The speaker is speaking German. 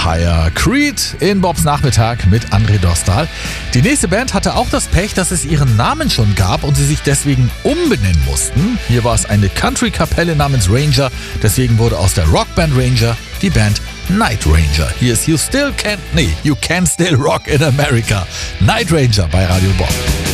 Empire. Creed in Bobs Nachmittag mit André Dostal. Die nächste Band hatte auch das Pech, dass es ihren Namen schon gab und sie sich deswegen umbenennen mussten. Hier war es eine Country-Kapelle namens Ranger, deswegen wurde aus der Rockband Ranger die Band Night Ranger. Hier ist You Can Still Rock in America. Night Ranger bei Radio Bob.